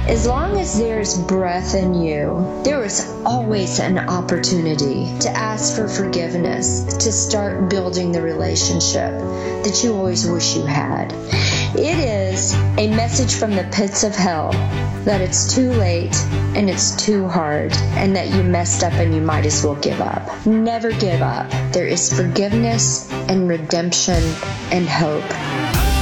As long as there's breath in you, there is always an opportunity to ask for forgiveness, to start building the relationship that you always wish you had. It is a message from the pits of hell that it's too late and it's too hard and that you messed up and you might as well give up. Never give up. There is forgiveness and redemption and hope.